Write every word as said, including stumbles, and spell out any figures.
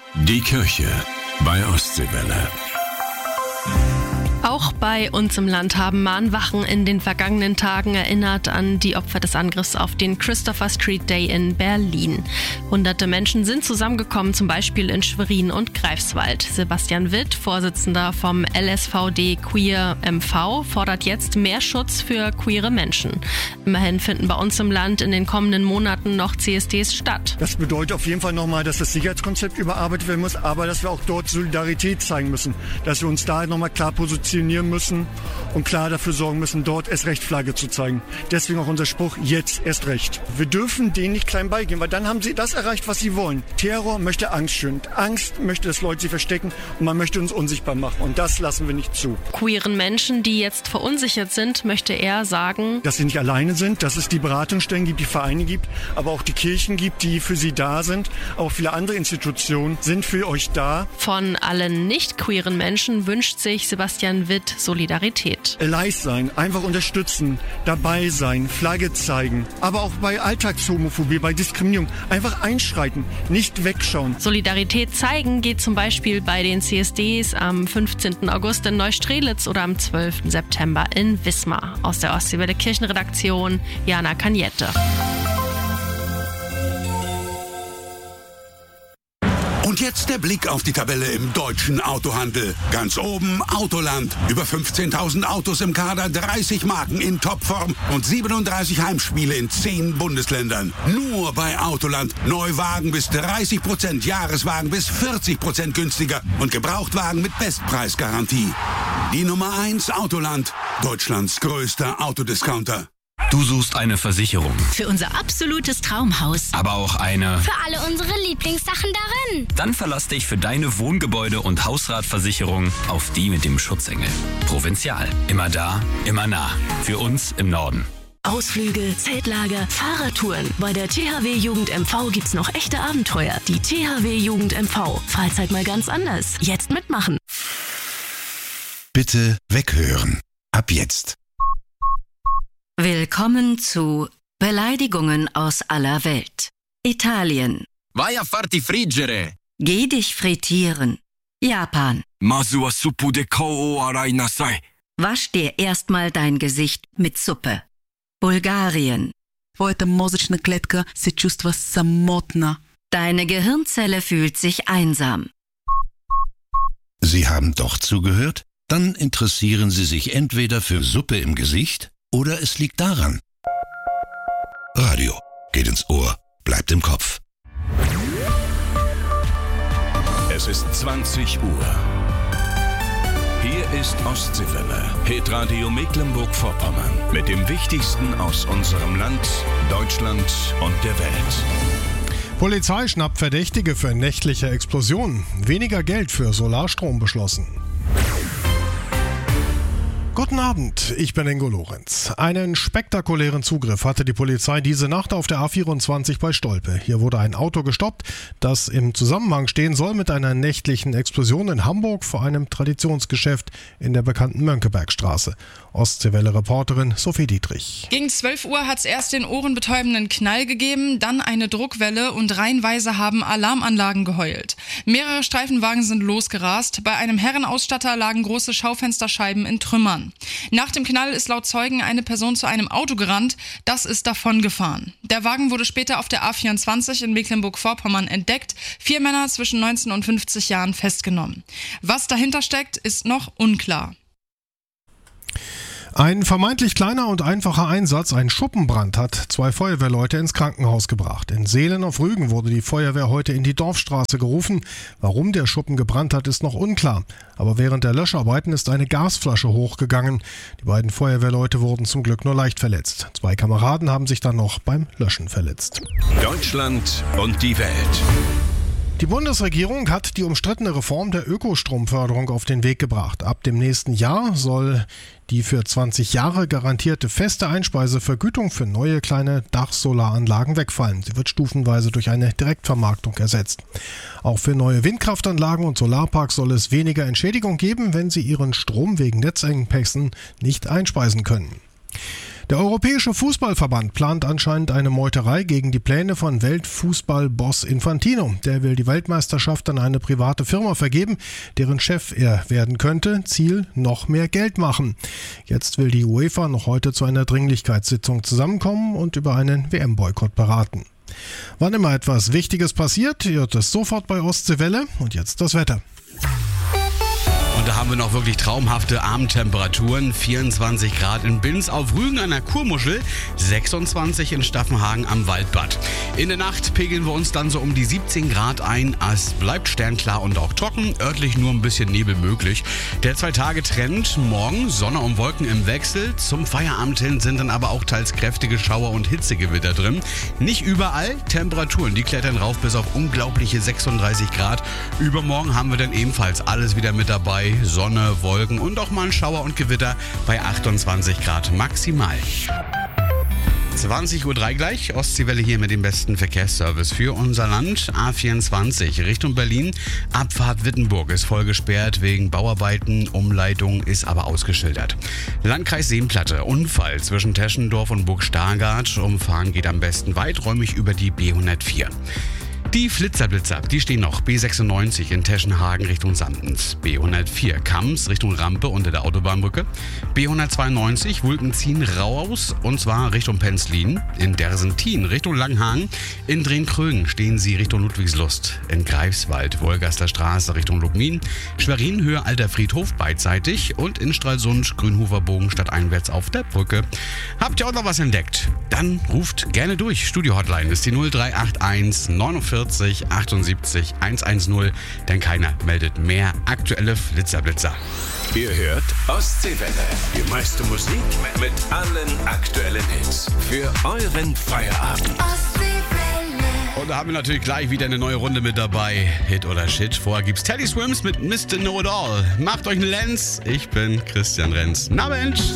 Die Kirche bei Ostseewelle. Auch bei uns im Land haben Mahnwachen in den vergangenen Tagen erinnert an die Opfer des Angriffs auf den Christopher Street Day in Berlin. Hunderte Menschen sind zusammengekommen, zum Beispiel in Schwerin und Greifswald. Sebastian Witt, Vorsitzender vom L S V D Queer M V, fordert jetzt mehr Schutz für queere Menschen. Immerhin finden bei uns im Land in den kommenden Monaten noch C S Ds statt. Das bedeutet auf jeden Fall nochmal, dass das Sicherheitskonzept überarbeitet werden muss, aber dass wir auch dort Solidarität zeigen müssen, dass wir uns da nochmal klar positionieren müssen und klar dafür sorgen müssen, dort erst recht Flagge zu zeigen. Deswegen auch unser Spruch, jetzt erst recht. Wir dürfen denen nicht klein beigehen, weil dann haben sie das erreicht, was sie wollen. Terror möchte Angst schüren. Angst möchte, dass Leute sie verstecken und man möchte uns unsichtbar machen und das lassen wir nicht zu. Queeren Menschen, die jetzt verunsichert sind, möchte er sagen, dass sie nicht alleine sind, dass es die Beratungsstellen gibt, die Vereine gibt, aber auch die Kirchen gibt, die für sie da sind. Auch viele andere Institutionen sind für euch da. Von allen nicht queeren Menschen wünscht sich Sebastian Witt Solidarität. Leise sein, einfach unterstützen, dabei sein, Flagge zeigen, aber auch bei Alltagshomophobie, bei Diskriminierung einfach einschreiten, nicht wegschauen. Solidarität zeigen geht zum Beispiel bei den C S Ds am fünfzehnten August in Neustrelitz oder am zwölften September in Wismar. Aus der Ostseewelle Kirchenredaktion, Jana Kaniette. Und jetzt der Blick auf die Tabelle im deutschen Autohandel. Ganz oben Autoland. Über fünfzehntausend Autos im Kader, dreißig Marken in Topform und siebenunddreißig Heimspiele in zehn Bundesländern. Nur bei Autoland. Neuwagen bis dreißig Prozent, Jahreswagen bis vierzig Prozent günstiger und Gebrauchtwagen mit Bestpreisgarantie. Die Nummer eins Autoland. Deutschlands größter Autodiscounter. Du suchst eine Versicherung. Für unser absolutes Traumhaus. Aber auch eine... Für alle unsere Lieblingssachen darin. Dann verlass dich für deine Wohngebäude- und Hausratversicherung auf die mit dem Schutzengel. Provinzial. Immer da, immer nah. Für uns im Norden. Ausflüge, Zeltlager, Fahrradtouren. Bei der T H W Jugend M V gibt's noch echte Abenteuer. Die T H W Jugend M V. Freizeit mal ganz anders. Jetzt mitmachen. Bitte weghören. Ab jetzt. Willkommen zu Beleidigungen aus aller Welt. Italien. Vai a farti friggere. Geh dich frittieren. Japan. Masu wa suppu de kou o arai nasai. Wasch dir erstmal dein Gesicht mit Suppe. Bulgarien. Твоята мозъчна клетка се чувства самотна. Deine Gehirnzelle fühlt sich einsam. Sie haben doch zugehört? Dann interessieren Sie sich entweder für Suppe im Gesicht oder es liegt daran. Radio geht ins Ohr, bleibt im Kopf. Es ist zwanzig Uhr. Hier ist Ostseewelle, Hitradio Mecklenburg-Vorpommern mit dem Wichtigsten aus unserem Land, Deutschland und der Welt. Polizei schnappt Verdächtige für nächtliche Explosionen. Weniger Geld für Solarstrom beschlossen. Guten Abend, ich bin Ingo Lorenz. Einen spektakulären Zugriff hatte die Polizei diese Nacht auf der A vierundzwanzig bei Stolpe. Hier wurde ein Auto gestoppt, das im Zusammenhang stehen soll mit einer nächtlichen Explosion in Hamburg vor einem Traditionsgeschäft in der bekannten Mönckebergstraße. Ostseewelle-Reporterin Sophie Dietrich. Gegen zwölf Uhr hat es erst den ohrenbetäubenden Knall gegeben, dann eine Druckwelle und reihenweise haben Alarmanlagen geheult. Mehrere Streifenwagen sind losgerast. Bei einem Herrenausstatter lagen große Schaufensterscheiben in Trümmern. Nach dem Knall ist laut Zeugen eine Person zu einem Auto gerannt, das ist davongefahren. Der Wagen wurde später auf der A vierundzwanzig in Mecklenburg-Vorpommern entdeckt, vier Männer zwischen neunzehn und fünfzig Jahren festgenommen. Was dahinter steckt, ist noch unklar. Ein vermeintlich kleiner und einfacher Einsatz, ein Schuppenbrand, hat zwei Feuerwehrleute ins Krankenhaus gebracht. In Seelen auf Rügen wurde die Feuerwehr heute in die Dorfstraße gerufen. Warum der Schuppen gebrannt hat, ist noch unklar. Aber während der Löscharbeiten ist eine Gasflasche hochgegangen. Die beiden Feuerwehrleute wurden zum Glück nur leicht verletzt. Zwei Kameraden haben sich dann noch beim Löschen verletzt. Deutschland und die Welt. Die Bundesregierung hat die umstrittene Reform der Ökostromförderung auf den Weg gebracht. Ab dem nächsten Jahr soll die für zwanzig Jahre garantierte feste Einspeisevergütung für neue kleine Dachsolaranlagen wegfallen. Sie wird stufenweise durch eine Direktvermarktung ersetzt. Auch für neue Windkraftanlagen und Solarparks soll es weniger Entschädigung geben, wenn sie ihren Strom wegen Netzengpässen nicht einspeisen können. Der Europäische Fußballverband plant anscheinend eine Meuterei gegen die Pläne von Weltfußballboss Infantino. Der will die Weltmeisterschaft an eine private Firma vergeben, deren Chef er werden könnte. Ziel: noch mehr Geld machen. Jetzt will die UEFA noch heute zu einer Dringlichkeitssitzung zusammenkommen und über einen W M-Boykott beraten. Wann immer etwas Wichtiges passiert, hört es sofort bei Ostseewelle. Und jetzt das Wetter. Und da haben wir noch wirklich traumhafte Abendtemperaturen. vierundzwanzig Grad in Binz, auf Rügen an der Kurmuschel, sechsundzwanzig in Staffenhagen am Waldbad. In der Nacht pegeln wir uns dann so um die siebzehn Grad ein. Es bleibt sternklar und auch trocken, örtlich nur ein bisschen Nebel möglich. Der Zwei-Tage-Trend: morgen Sonne und Wolken im Wechsel. Zum Feierabend hin sind dann aber auch teils kräftige Schauer und Hitzegewitter drin. Nicht überall. Temperaturen, die klettern rauf bis auf unglaubliche sechsunddreißig Grad. Übermorgen haben wir dann ebenfalls alles wieder mit dabei. Sonne, Wolken und auch mal ein Schauer und Gewitter bei achtundzwanzig Grad maximal. zwanzig Uhr drei gleich, Ostseewelle hier mit dem besten Verkehrsservice für unser Land. A vierundzwanzig Richtung Berlin, Abfahrt Wittenburg ist voll gesperrt wegen Bauarbeiten, Umleitung ist aber ausgeschildert. Landkreis Seenplatte, Unfall zwischen Teschendorf und Burg Stargard. Umfahren geht am besten weiträumig über die B hundertvier. Die Flitzerblitzer, die stehen noch. B sechsundneunzig in Teschenhagen Richtung Sandens. B hundertvier Kams Richtung Rampe unter der Autobahnbrücke. B hundertzweiundneunzig Wulkenzien raus und zwar Richtung Penzlin. In Dersentin Richtung Langhagen. In Drehkrögen stehen sie Richtung Ludwigslust. In Greifswald Wolgaster Straße Richtung Lubmin. Schwerin Höhe Alter Friedhof beidseitig. Und in Stralsund Grünhofer Bogen stadteinwärts auf der Brücke. Habt ihr auch noch was entdeckt? Dann ruft gerne durch. Studio-Hotline ist die null drei acht eins neunundvierzig achtundsiebzig hundertzehn, denn keiner meldet mehr aktuelle Flitzerblitzer. Ihr hört Ostseewelle. Die meiste Musik mit allen aktuellen Hits. Für euren Feierabend. Und da haben wir natürlich gleich wieder eine neue Runde mit dabei. Hit oder Shit. Vorher gibt's Teddy Swims mit Mister Know It All. Macht euch einen Lenz. Ich bin Christian Renz. Na Mensch.